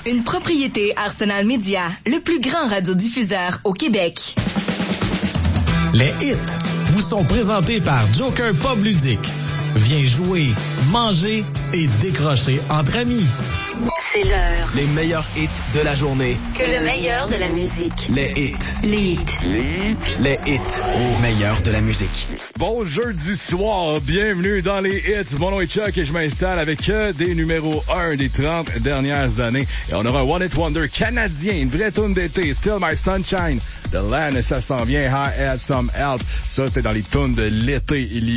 Une propriété Arsenal Média, le plus grand radiodiffuseur au Québec. Les hits vous sont présentés par Joker Pub Ludique. Viens jouer, manger et décrocher entre amis. C'est l'heure. Les meilleurs hits de la journée. Que le meilleur de la musique. Les hits. Les hits. Les hits. Les hits au meilleur de la musique. Bon jeudi soir, bienvenue dans les hits. Mon nom est Chuck et je m'installe avec des numéros 1 des 30 dernières années. Et on aura un One Hit Wonder canadien, une vraie tune d'été, Still My Sunshine. The Land, ça s'en vient, I Had Some Help. Ça, c'était dans les tunes de l'été.